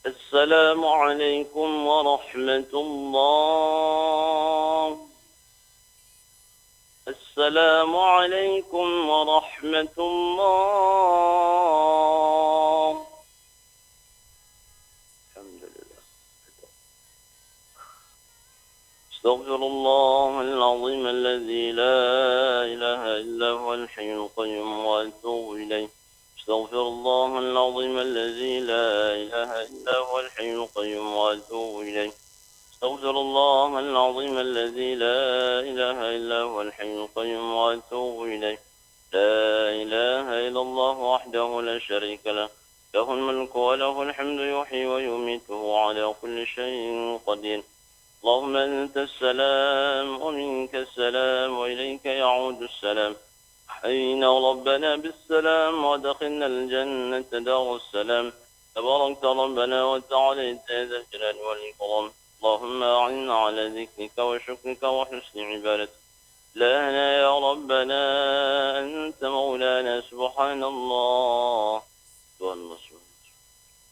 السلام عليكم ورحمة الله. السلام عليكم ورحمة الله. الحمد لله. استغفر الله العظيم الذي لا إله إلا هو الحي القيوم وأتوب إليه. استغفر الله العظيم الذي لا إله إلا هو الحي القيوم وأتوب إليه. استغفر الله العظيم الذي لا إله إلا هو الحي القيوم وأتوب إليه. لا إله إلا الله وحده لا شريك له، له الملك وله الحمد يحيي ويميت وهو على كل شيء قدير. اللهم أنت السلام ومنك السلام وإليك يعود السلام. حينا ربنا بالسلام ودخلنا الجنة دار السلام. تباركت ربنا وتعاليت ذا الجلال والإكرام. اللهم أعنا على ذكرك وشكرك وحسن عبادتك. إلهنا يا ربنا أنت مولانا سبحان الله والنصر.